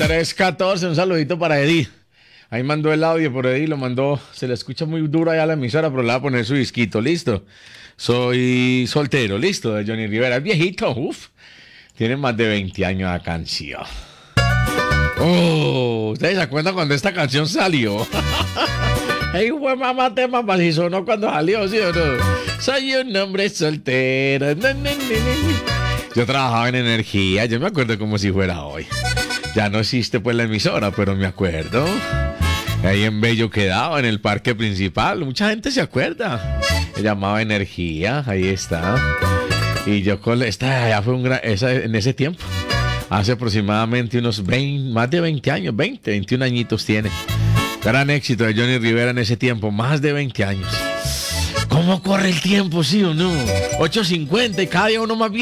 3:14, un saludito para Eddie. Ahí mandó el audio por Eddie, lo mandó, se le escucha muy duro allá a la emisora, pero le va a poner su disquito, listo. Soy soltero, listo, de Johnny Rivera. Es viejito, tiene más de 20 años la canción. ¿Ustedes se acuerdan cuando esta canción salió? ¡Ey, fue mamá tema si sonó cuando salió, ¿sí o no? Soy un hombre soltero. Yo trabajaba en energía, yo me acuerdo como si fuera hoy. Ya no existe pues la emisora, pero me acuerdo. Ahí en Bello quedaba, en el parque principal. Mucha gente se acuerda. Se llamaba Energía, ahí está. Y yo con esta ya fue en ese tiempo. Hace aproximadamente unos 20, más de 20 años, 21 añitos tiene. Gran éxito de Johnny Rivera en ese tiempo, más de 20 años. ¿Cómo corre el tiempo, sí o no? 8:50 y cada día uno más bien.